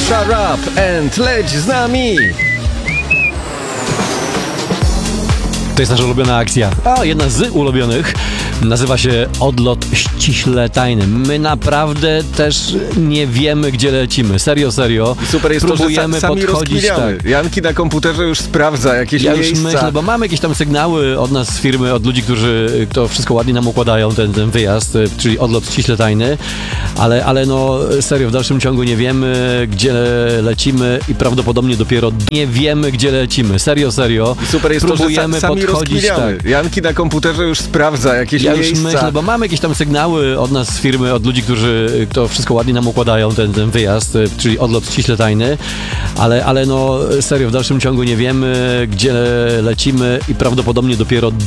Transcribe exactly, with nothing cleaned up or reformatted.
Shut up and leć z nami! To jest nasza ulubiona akcja, a jedna z ulubionych. Nazywa się Odlot ściśle tajny. My naprawdę też nie wiemy, gdzie lecimy. Serio, serio. I super jest Próbujemy to, że sa- sami podchodzić. tak. Janki na komputerze już sprawdza jakieś Ja już miejsca. myślę, bo mamy jakieś tam sygnały od nas z firmy, od ludzi, którzy to wszystko ładnie nam układają, ten, ten wyjazd, czyli odlot ściśle tajny, ale, ale no serio, w dalszym ciągu nie wiemy, gdzie lecimy i prawdopodobnie dopiero nie wiemy, gdzie lecimy. Serio, serio. I super jest Próbujemy to, że sa- sami podchodzić. Tak. Janki na komputerze już sprawdza jakieś Ja już miejsca. myślę, bo mamy jakieś tam sygnały od nas z firmy, od ludzi, którzy to wszystko ładnie nam układają, ten, ten wyjazd, czyli odlot ściśle tajny, ale, ale no serio, w dalszym ciągu nie wiemy, gdzie lecimy i prawdopodobnie dopiero